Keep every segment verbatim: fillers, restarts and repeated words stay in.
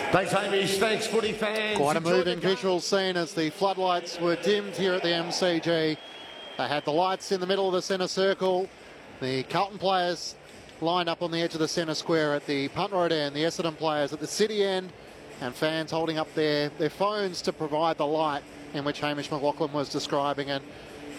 Thanks, Hamish. Thanks, footy fans. Quite a moving visual scene as the floodlights were dimmed here at the M C G. They had the lights in the middle of the centre circle. The Carlton players lined up on the edge of the centre square at the Punt Road end, the Essendon players at the City end, and fans holding up their, their phones to provide the light in which Hamish McLaughlin was describing. And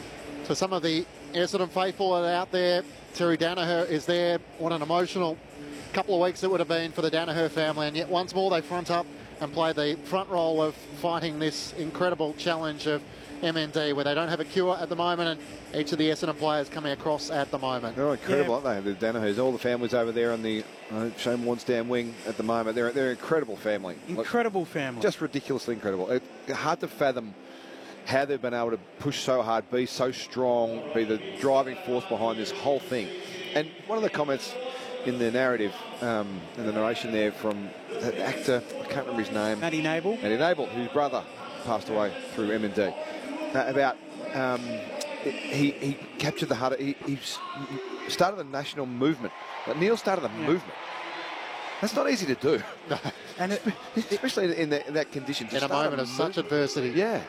to some of the Essendon faithful that are out there, Terry Danaher is there. What an emotional couple of weeks it would have been for the Danaher family, and yet once more they front up and play the front role of fighting this incredible challenge of M N D, where they don't have a cure at the moment, and each of the Essendon players coming across at the moment. They're incredible, yeah. aren't they? The Danahers, all the families over there on the uh, Shane Warnstam wing at the moment. They're they're an incredible family. Incredible Look, family. Just ridiculously incredible. It, hard to fathom how they've been able to push so hard, be so strong, be the driving force behind this whole thing. And one of the comments in the narrative, um, in the narration there from the actor, I can't remember his name. Matty Nable. Matty Nable, whose brother passed away through M N D. Uh, about, um, he, he captured the heart, he, he started a national movement. Like Neil started a yeah. movement. That's not easy to do. and it, Especially in, the, in that condition. In a moment of such adversity. Yeah.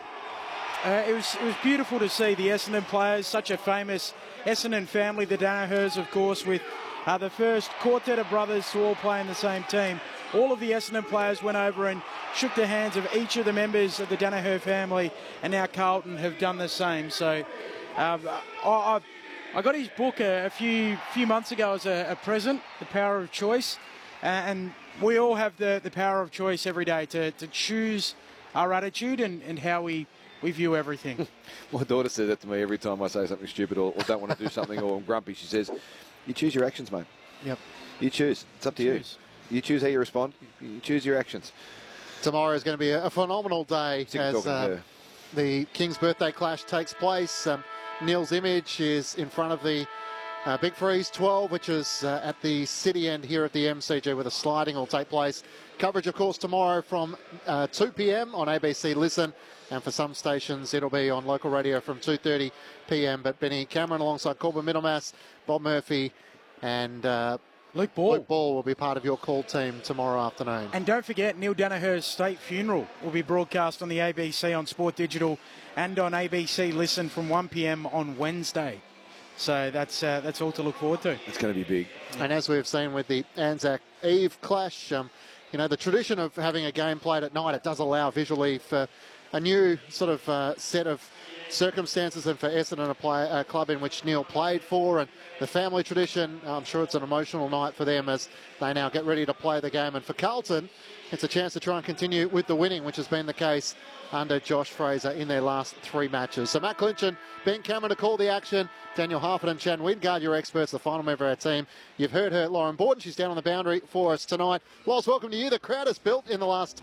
Uh, it was it was beautiful to see the Essendon players, such a famous Essendon family, the Danahers, of course, with uh, the first quartet of brothers to all play in the same team. All of the Essendon players went over and shook the hands of each of the members of the Danaher family, and now Carlton have done the same. So um, I, I got his book a, a few few months ago as a, a present, The Power of Choice, uh, and we all have the, the power of choice every day to, to choose our attitude and, and how we We view everything. My daughter says that to me every time I say something stupid or, or don't want to do something or I'm grumpy. She says, you choose your actions, mate. Yep. You choose. It's up to choose. you. You choose how you respond. You choose your actions. Tomorrow is going to be a, a phenomenal day as uh, the King's birthday clash takes place. Um, Neil's image is in front of the uh, Big Freeze twelve, which is uh, at the City end here at the M C G, where the sliding will take place. Coverage, of course, tomorrow from uh, two p m on A B C Listen. And for some stations, it'll be on local radio from two thirty p m. But Benny Cameron alongside Corbin Middlemass, Bob Murphy and uh, Luke Ball. Luke Ball will be part of your call team tomorrow afternoon. And don't forget, Neil Danaher's state funeral will be broadcast on the A B C on Sport Digital and on A B C Listen from one p m on Wednesday. So that's uh, that's all to look forward to. It's going to be big. And as we've seen with the Anzac Eve clash, um, you know, the tradition of having a game played at night, it does allow visually for a new sort of uh, set of circumstances, and for Essendon, a, play, a club in which Neil played for, and the family tradition, I'm sure it's an emotional night for them as they now get ready to play the game. And for Carlton, it's a chance to try and continue with the winning, which has been the case under Josh Fraser in their last three matches. So Matt Clinch and Ben Cameron to call the action. Daniel Harford and Chan Wingard, your experts, the final member of our team. You've heard her, Lauren Borden. She's down on the boundary for us tonight. Loz, welcome to you. The crowd has built in the last